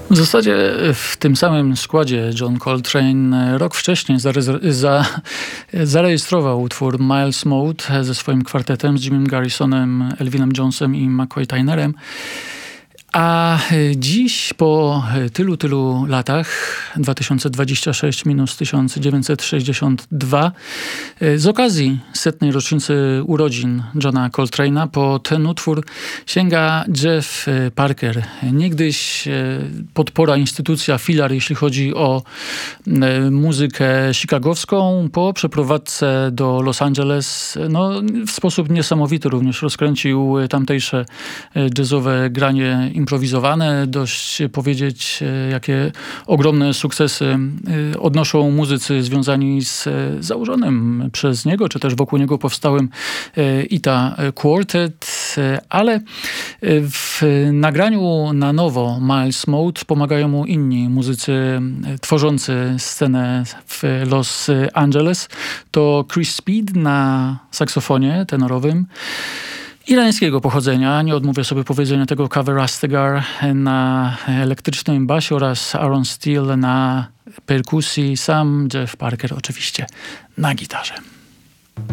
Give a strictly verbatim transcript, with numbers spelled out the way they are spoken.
W zasadzie w tym samym składzie John Coltrane rok wcześniej zarez- za, zarejestrował utwór Miles Mode ze swoim kwartetem, z Jimem Garrisonem, Elvinem Jonesem i McCoy Tynerem. A dziś po tylu, tylu latach, dwa tysiące dwadzieścia sześć minus tysiąc dziewięćset sześćdziesiąt dwa, z okazji setnej rocznicy urodzin Johna Coltrane'a, po ten utwór sięga Jeff Parker. Niegdyś podpora instytucja, filar, jeśli chodzi o muzykę chicagowską, po przeprowadzce do Los Angeles, no, w sposób niesamowity również rozkręcił tamtejsze jazzowe granie improwizowane. Dość powiedzieć, jakie ogromne sukcesy odnoszą muzycy związani z założonym przez niego, czy też wokół niego powstałym Ita Quartet, ale w nagraniu na nowo Miles Mode pomagają mu inni muzycy tworzący scenę w Los Angeles. To Chris Speed na saksofonie tenorowym, irańskiego pochodzenia, nie odmówię sobie powiedzenia tego, Kaveh Rastegar na elektrycznym basie oraz Aaron Steele na perkusji, sam Jeff Parker oczywiście na gitarze.